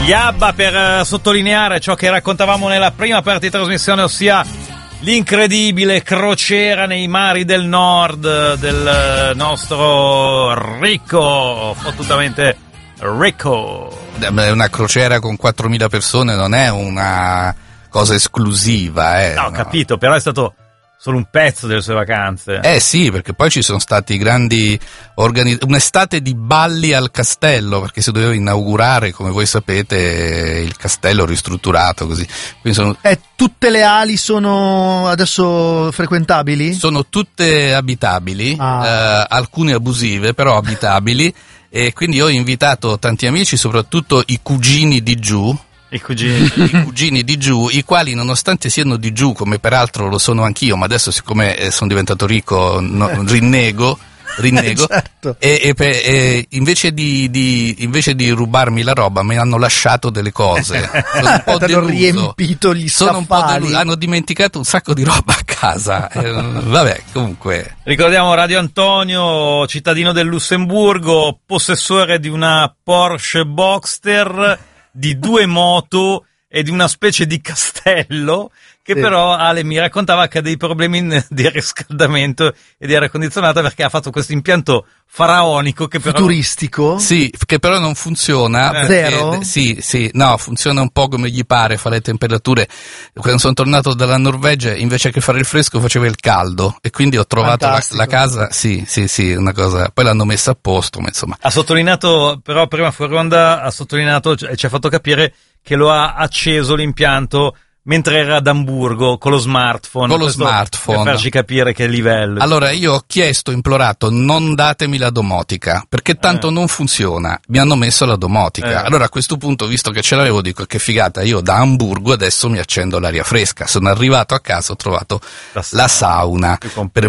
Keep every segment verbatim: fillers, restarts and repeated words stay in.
Gli ABBA, per uh, sottolineare ciò che raccontavamo nella prima parte di trasmissione, ossia l'incredibile crociera nei mari del nord del nostro Ricco, fottutamente Ricco. Una crociera con quattromila persone non è una cosa esclusiva, eh. No, ho capito, però è stato solo un pezzo delle sue vacanze. Eh sì, perché poi ci sono stati grandi organi- un'estate di balli al castello, perché si doveva inaugurare, come voi sapete, il castello ristrutturato così. Quindi sono... Eh, tutte le ali sono adesso frequentabili? Sono tutte abitabili, ah. eh, alcune abusive, però abitabili, e quindi ho invitato tanti amici, soprattutto i cugini di giù. I cugini. I cugini di giù, i quali nonostante siano di giù, come peraltro lo sono anch'io, ma adesso siccome sono diventato ricco no, rinnego, rinnego certo. e, e, e invece di, di invece di rubarmi la roba mi hanno lasciato delle cose. Sono un po' hanno riempito gli sono un po' scaffali. delu- hanno dimenticato un sacco di roba a casa. eh, vabbè, comunque. Ricordiamo Radio Antonio, cittadino del Lussemburgo, possessore di una Porsche Boxster, di due moto e di una specie di castello che sì. Però Ale mi raccontava che ha dei problemi di riscaldamento e di aria condizionata perché ha fatto questo impianto faraonico che però... futuristico? Sì, che però non funziona. Eh. Perché, Zero? Sì, sì, no, funziona un po' come gli pare, fa le temperature. Quando sono tornato dalla Norvegia, invece che fare il fresco faceva il caldo e quindi ho trovato la, la casa, sì, sì, sì, una cosa, poi l'hanno messa a posto, ma insomma. Ha sottolineato, però prima fuori onda ha sottolineato e ci ha fatto capire che lo ha acceso l'impianto mentre era ad Amburgo con lo smartphone. Con lo Questo smartphone. Per farci capire che livello. Allora io ho chiesto, implorato, non datemi la domotica, perché tanto eh. non funziona. Mi hanno messo la domotica. Eh. Allora a questo punto, visto che ce l'avevo, dico che figata, io da Amburgo adesso mi accendo l'aria fresca. Sono arrivato a casa, ho trovato la, la sauna, per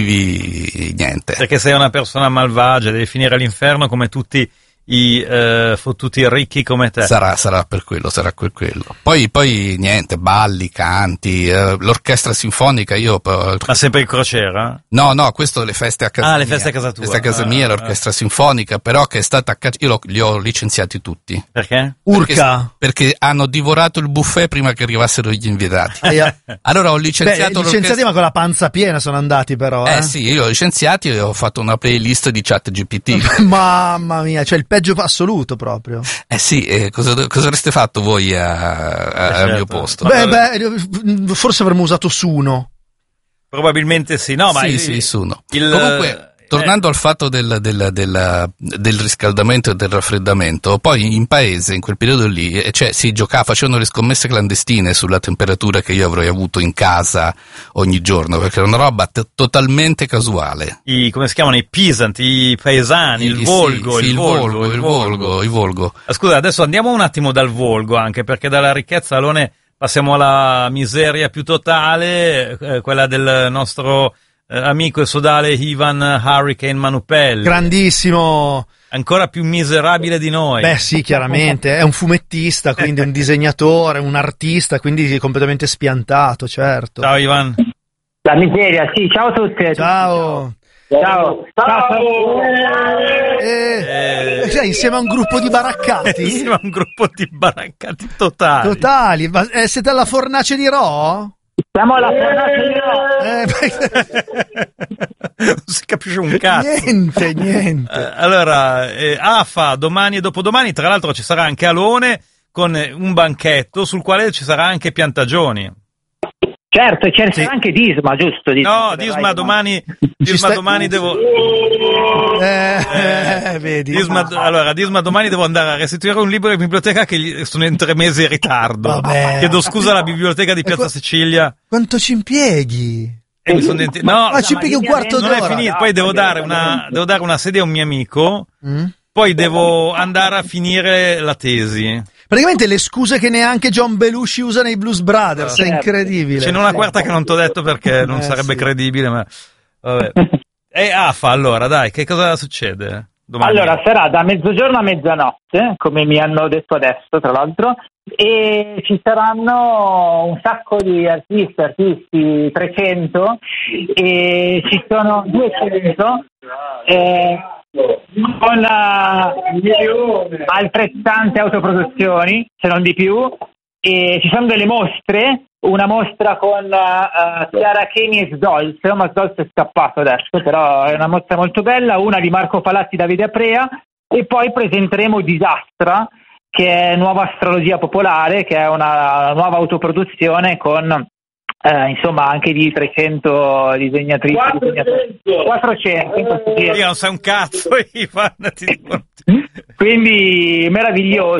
motivi niente. Perché sei una persona malvagia, devi finire all'inferno come tutti i eh, fottuti ricchi come te. Sarà, sarà per quello, sarà per quello. Poi, poi niente, balli, canti, eh, l'orchestra sinfonica, io... Ma sempre in crociera? No, no, questo le feste a casa ah, mia. le feste a casa tua. Feste a casa ah, mia, ah, l'orchestra ah. sinfonica, però che è stata... Io li ho licenziati tutti. Perché? Urca! Perché, perché hanno divorato il buffet prima che arrivassero gli invitati. Allora ho licenziato... Beh, licenziati ma con la panza piena sono andati però, eh? Eh sì, io ho licenziati e ho fatto una playlist di chat G P T. Mamma mia, cioè il peggio assoluto proprio. Eh sì, eh, cosa, cosa avreste fatto voi a, a, eh al certo. mio posto? Beh, beh, forse avremmo usato Suno. Probabilmente sì, no, ma sì, il, sì, Suno. Il, Comunque, tornando eh. al fatto del, del, del, del riscaldamento e del raffreddamento, poi in paese, in quel periodo lì, cioè si giocava, facevano le scommesse clandestine sulla temperatura che io avrei avuto in casa ogni giorno, perché era una roba t- totalmente casuale. I, come si chiamano? I peasant, i paesani, il, il volgo, sì, il, il volgo, volgo, il volgo, il volgo. Scusa, adesso andiamo un attimo dal volgo, anche perché dalla ricchezza Alone passiamo alla miseria più totale, eh, quella del nostro eh, amico e sodale Ivan Hurricane Manupelli. Grandissimo! Ancora più miserabile di noi. Beh sì, chiaramente, è un fumettista, quindi un disegnatore, un artista, quindi completamente spiantato, certo. Ciao Ivan. La miseria, sì, ciao a tutti. Ciao. Ciao. Ciao. Eh, eh, cioè, insieme a un gruppo di baraccati? Insieme a un gruppo di baraccati totali. Totali, ma eh, siete alla fornace di Ro? Siamo alla fornace di Ro. Eh, non si capisce un cazzo. Niente, niente. Eh, allora, eh, A F A domani e dopodomani, tra l'altro ci sarà anche Alone con un banchetto sul quale ci sarà anche Piantagioni. Certo, c'è sì. anche Disma, giusto? Disma, no, Disma domani, Disma sta... domani devo... Eh, eh, vedi. Disma, allora, Disma domani devo andare a restituire un libro in biblioteca che gli sono in tre mesi in ritardo. Vabbè. Chiedo scusa alla biblioteca di Piazza qu- Sicilia. Quanto ci impieghi? E mi sono denti... No, ma ci impieghi un quarto non d'ora. Non è finito, poi devo dare una, devo dare una sedia a un mio amico, mm? poi devo andare a finire la tesi. Praticamente le scuse che neanche John Belushi usa nei Blues Brothers, certo. È incredibile. Ce n'è una quarta che non t'ho detto perché non eh, sarebbe sì. credibile, ma vabbè. E A F A allora, dai, che cosa succede? Domani? Allora, sarà da mezzogiorno a mezzanotte, come mi hanno detto adesso, tra l'altro, e ci saranno un sacco di artisti, artisti, trecento, e ci sono duecento, eh, con uh, altrettante autoproduzioni, se non di più, e ci sono delle mostre, una mostra con uh, Chiara Cheni e Sdolz, ma Sdolz è scappato adesso, però è una mostra molto bella, una di Marco Palazzi, Davide Aprea, e poi presenteremo Disastra, che è Nuova Astrologia Popolare, che è una nuova autoproduzione con eh, insomma anche di trecento disegnatrici. quattrocento, quattrocento Io non sai un cazzo, Ivan, ti dico. Quindi meraviglioso.